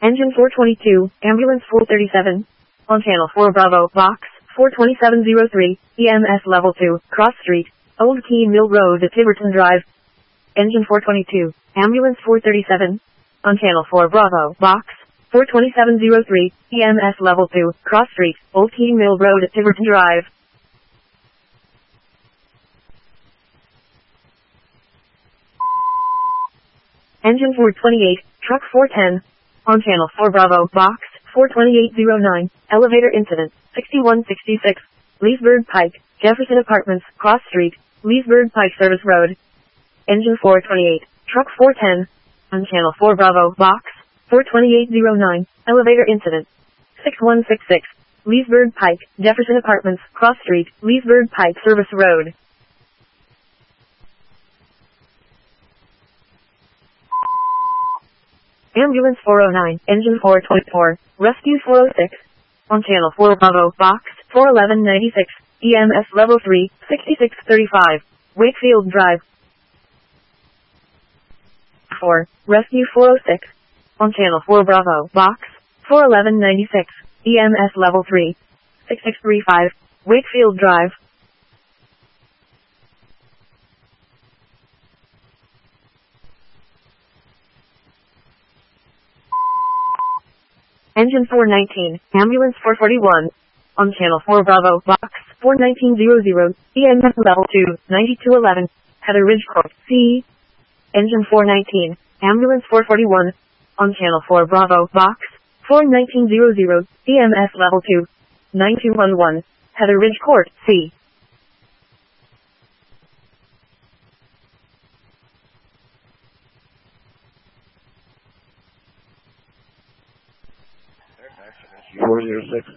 Engine 422, Ambulance 437. On Channel 4 Bravo, Box 42703, EMS Level 2, Cross Street, Old Key Mill Road at Tiverton Drive. Engine 422, Ambulance 437. On Channel 4 Bravo, Box 42703, EMS Level 2, Cross Street, Old Key Mill Road at Tiverton Drive. Engine 428, Truck 410. On Channel 4 Bravo, Box 42809, Elevator Incident, 6166, Leesburg Pike, Jefferson Apartments, Cross Street, Leesburg Pike Service Road. Engine 428, Truck 410. On Channel 4 Bravo, Box 42809, Elevator Incident, 6166, Leesburg Pike, Jefferson Apartments, Cross Street, Leesburg Pike Service Road. Ambulance 409, Engine 424, Rescue 406. On Channel 4 Bravo, Box 41196, EMS Level 3, 6635, Wakefield Drive. 4, Rescue 406. On Channel 4 Bravo, Box 41196, EMS Level 3, 6635, Wakefield Drive. Engine 419, Ambulance 441. On Channel 4 Bravo, Box 41900, EMS Level 2, 9211, Heather Ridge Court, C. Engine 419, Ambulance 441. On Channel 4 Bravo, Box 41900, EMS Level 2, 9211, Heather Ridge Court, C. Rescue 406.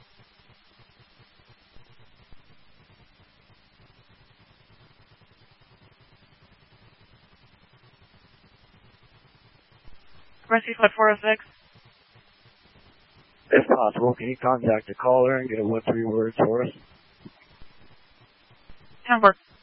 Rescue Squad 406. If possible, can you contact the caller and get a 1-3 words for us? 10 work.